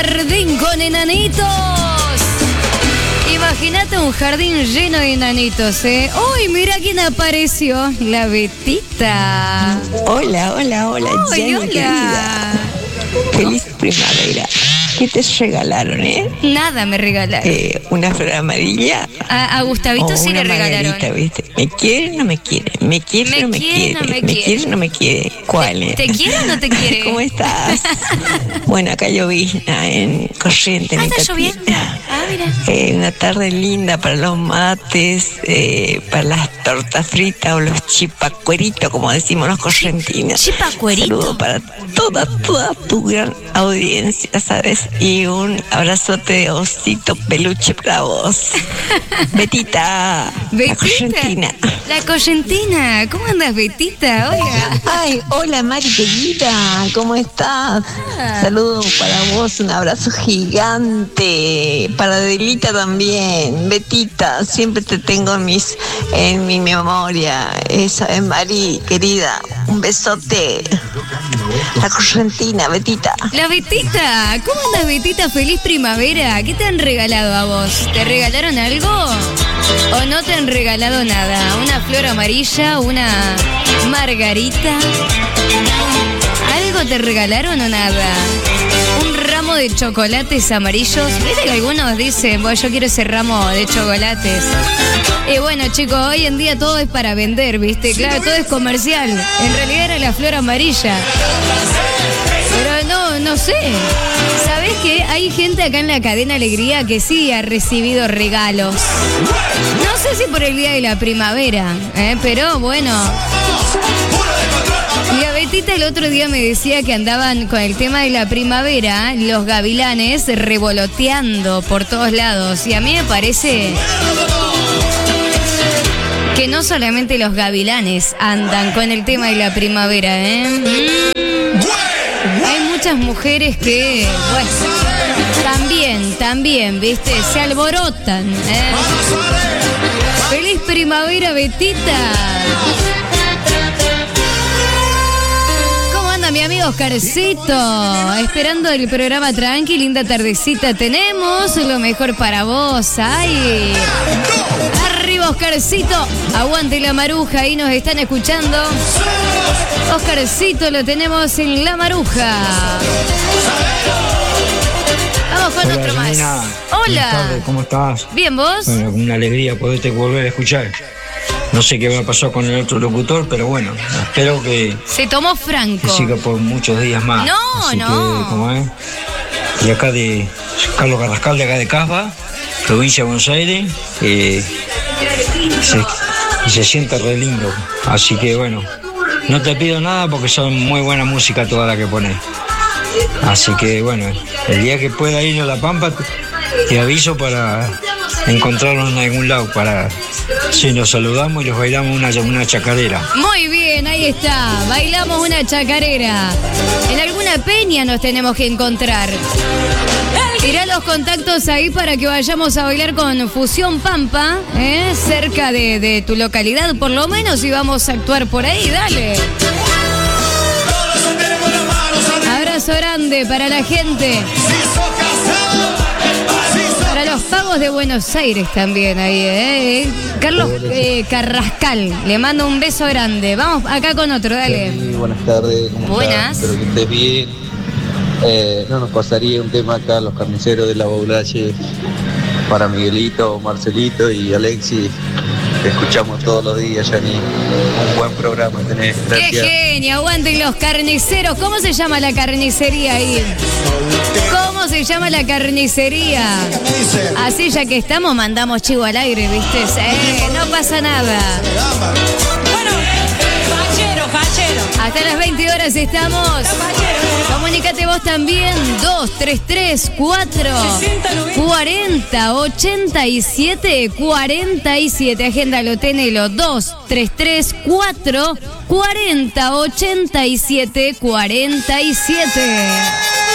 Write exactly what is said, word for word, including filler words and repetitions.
jardín con enanitos. Imagínate un jardín lleno de enanitos, ¿eh? ¡Uy, mira quién apareció! La Betita. Hola, hola, hola, Uy, Jenny, hola. querida. Feliz primavera. ¿Qué te regalaron, eh? Nada me regalaron. Eh, ¿Una flor amarilla? A, a Gustavito o sí una le regalaron. margarita, ¿viste? ¿Me quiere o no me quiere? ¿Me quiere o Me no me quiere, quiere? no me ¿Me quiere. quiere o no me quiere? ¿Cuál es? ¿Te quiere o no te quiere? ¿Cómo estás? Bueno, acá llovizna en Corrientes. Ah, mi está Tati. lloviendo. Ah, mira. Eh, una tarde linda para los mates, eh, para las tortas fritas o los chipacueritos, como decimos los correntinos. ¿Chipacuerito? Saludo para toda, toda tu gran audiencia, ¿sabes? Y un abrazote de osito peluche para vos. Betita, la correntina. La correntina. ¿Cómo andas, Betita? Oiga. Ay, hola Mari querida, ¿cómo estás? Ah. Saludos para vos, un abrazo gigante. Para Delita también. Betita, siempre te tengo en mis, en mi memoria. Esa es Mari querida, un besote. La correntina, Betita. La Betita. ¿Cómo andas, Betita? Feliz primavera. ¿Qué te han regalado a vos? ¿Te regalaron algo? ¿O no te han regalado nada? ¿Una flor amarilla? ¿Una margarita? ¿Algo te regalaron o nada? ¿Un ramo de chocolates amarillos? ¿Viste que algunos dicen, bueno, yo quiero ese ramo de chocolates? Y bueno, chicos, hoy en día todo es para vender, ¿viste? Claro, todo es comercial. En realidad era la flor amarilla. Pero no, no sé. ¿Sabés qué? Hay gente acá en la cadena Alegría que sí ha recibido regalos. No sé si por el día de la primavera, ¿eh? Pero bueno. Y a Betita el otro día me decía que andaban con el tema de la primavera, los gavilanes revoloteando por todos lados. Y a mí me parece que no solamente los gavilanes andan con el tema de la primavera, ¿eh? Mm. Hay muchas mujeres que, bueno, también, también, ¿viste? Se alborotan, ¿eh? ¡Feliz primavera, Betita! ¿Cómo anda mi amigo Oscarcito? Esperando el programa tranqui, linda tardecita tenemos, lo mejor para vos, ¡ay! Arriba, Oscarcito, aguante la Maruja, ahí nos están escuchando. Oscarcito lo tenemos en la Maruja. Vamos con Hola, otro más. Janina. Hola. Buenas tardes, ¿cómo estás? Bien, ¿vos? Bueno, una alegría poderte volver a escuchar. No sé qué va a pasar con el otro locutor, pero bueno, espero que, Se tomó Franco. que siga por muchos días más. No, Así no. Que, ¿cómo es? Y acá de Carlos Carrascal, de acá de Casba, provincia de Buenos Aires, eh, se, y se siente re lindo. Así que bueno, no te pido nada porque son muy buena música toda la que pones. Así que bueno, el día que pueda ir a La Pampa, te, te aviso para encontrarnos en algún lado, para si nos saludamos y los bailamos una, una chacarera. Muy bien, ahí está. Bailamos una chacarera. En alguna peña nos tenemos que encontrar. Tirá los contactos ahí para que vayamos a bailar con Fusión Pampa, ¿eh? Cerca de, de tu localidad, por lo menos, y vamos a actuar por ahí, dale. Abrazo grande para la gente. Para los pagos de Buenos Aires también ahí, ¿eh? Carlos eh, Carrascal, le mando un beso grande. Vamos acá con otro, dale. Sí, buenas tardes. ¿Cómo Buenas. estás? Espero que estés bien. Eh, no nos pasaría un tema acá, los carniceros de la Baulache, para Miguelito, Marcelito y Alexis. Te escuchamos todos los días, Yani. Un buen programa tenés. Gracias. ¡Qué genio! Aguanten los carniceros. ¿Cómo se llama la carnicería ahí? ¿Cómo se llama la carnicería? Así ya que estamos, mandamos chivo al aire, ¿viste? Eh, no pasa nada. Bueno, fachero, fachero. Hasta las veinte horas estamos. Comunícate vos también. dos tres tres cuatro cuarenta ochenta y siete cuarenta y siete. Agéndalo, tenelo. dos tres tres cuatro cuarenta ochenta y siete cuarenta y siete.